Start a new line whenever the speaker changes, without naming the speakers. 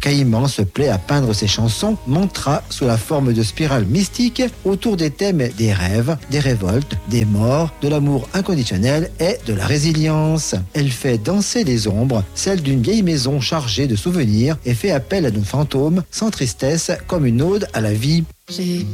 Caïman se plaît à peindre ses chansons mantras sous la forme de spirales mystiques autour des thèmes des rêves, des révoltes, des morts, de l'amour inconditionnel et de la résilience. Elle fait danser les ombres, celles d'une vieille maison chargée de souvenirs, et fait appel à nos fantômes sans tristesse comme une ode à la vie.